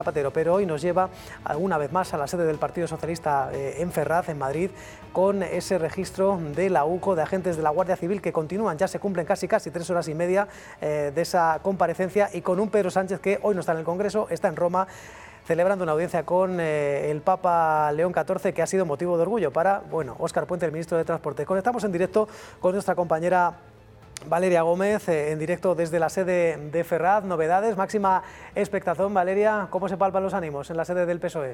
Zapatero, pero hoy nos lleva una vez más a la sede del Partido Socialista en Ferraz, en Madrid, con ese registro de la UCO, de agentes de la Guardia Civil que continúan, ya se cumplen casi 3 horas y media de esa comparecencia, y con un Pedro Sánchez que hoy no está en el Congreso, está en Roma, celebrando una audiencia con el Papa León XIV, que ha sido motivo de orgullo para, Óscar Puente, el ministro de Transporte. Conectamos en directo con nuestra compañera Valeria Gómez, en directo desde la sede de Ferraz. Novedades, máxima expectación. Valeria, ¿cómo se palpan los ánimos en la sede del PSOE?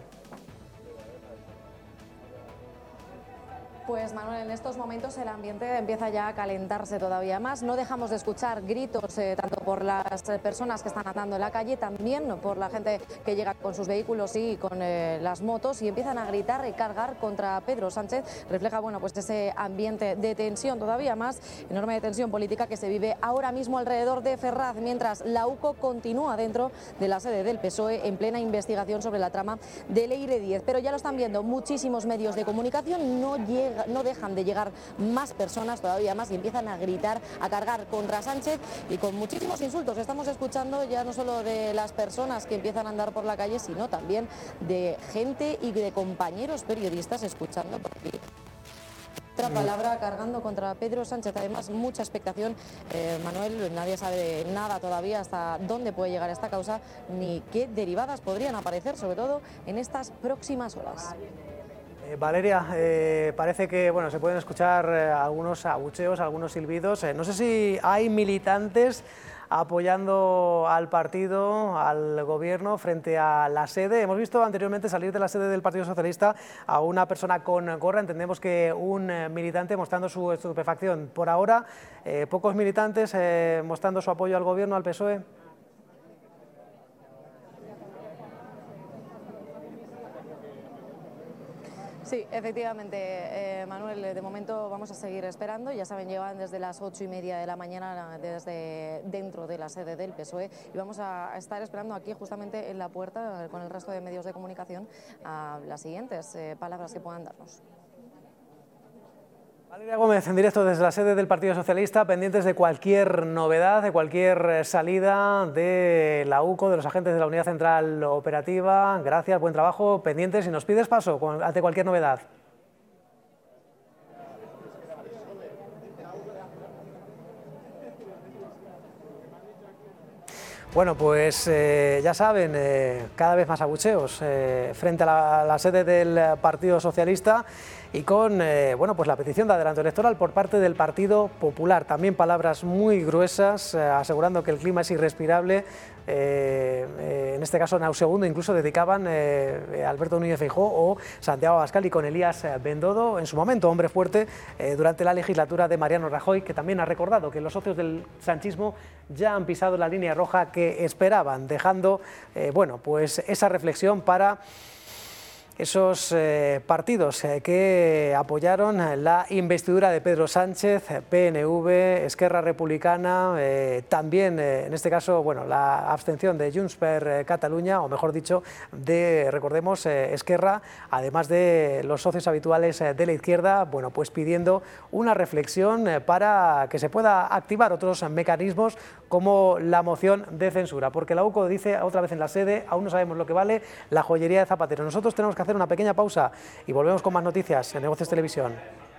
Pues Manuel, en estos momentos el ambiente empieza ya a calentarse todavía más. No dejamos de escuchar gritos tanto por las personas que están andando en la calle, también por la gente que llega con sus vehículos y con las motos, y empiezan a gritar y cargar contra Pedro Sánchez. Refleja pues ese ambiente de tensión, todavía más enorme tensión política que se vive ahora mismo alrededor de Ferraz, mientras la UCO continúa dentro de la sede del PSOE en plena investigación sobre la trama de Leire Díez. Pero ya lo están viendo muchísimos medios de comunicación, no dejan de llegar más personas, todavía más, y empiezan a gritar, a cargar contra Sánchez, y con muchísimos insultos. Estamos escuchando ya no solo de las personas que empiezan a andar por la calle, sino también de gente y de compañeros periodistas escuchando por aquí. Otra palabra cargando contra Pedro Sánchez. Además, mucha expectación, Manuel. Nadie sabe nada todavía hasta dónde puede llegar esta causa ni qué derivadas podrían aparecer, sobre todo en estas próximas horas. Valeria, parece que se pueden escuchar algunos abucheos, algunos silbidos. No sé si hay militantes apoyando al partido, al gobierno, frente a la sede. Hemos visto anteriormente salir de la sede del Partido Socialista a una persona con gorra, entendemos que un militante mostrando su estupefacción. Por ahora, pocos militantes mostrando su apoyo al gobierno, al PSOE. Sí, efectivamente, Manuel, de momento vamos a seguir esperando. Ya saben, llevan desde las 8:30 de la mañana desde dentro de la sede del PSOE, y vamos a estar esperando aquí justamente en la puerta con el resto de medios de comunicación a las siguientes palabras que puedan darnos. Valeria Gómez, en directo desde la sede del Partido Socialista, pendientes de cualquier novedad, de cualquier salida de la UCO, de los agentes de la Unidad Central Operativa. Gracias, buen trabajo, pendientes, y nos pides paso ante cualquier novedad. Bueno, pues ya saben, cada vez más abucheos frente a la sede del Partido Socialista, y con pues la petición de adelanto electoral por parte del Partido Popular. También palabras muy gruesas, asegurando que el clima es irrespirable. En este caso nauseabundo, incluso dedicaban Alberto Núñez Feijóo o Santiago Abascal, y con Elías Bendodo, en su momento hombre fuerte durante la legislatura de Mariano Rajoy, que también ha recordado que los socios del sanchismo ya han pisado la línea roja que esperaban, dejando pues esa reflexión para esos partidos que apoyaron la investidura de Pedro Sánchez, PNV, Esquerra Republicana, también en este caso la abstención de Junts per Catalunya, o mejor dicho, recordemos, Esquerra, además de los socios habituales de la izquierda, pues pidiendo una reflexión para que se pueda activar otros mecanismos como la moción de censura, porque la UCO dice otra vez en la sede: aún no sabemos lo que vale la joyería de Zapatero. Nosotros tenemos que hacer una pequeña pausa y volvemos con más noticias en Negocios Televisión.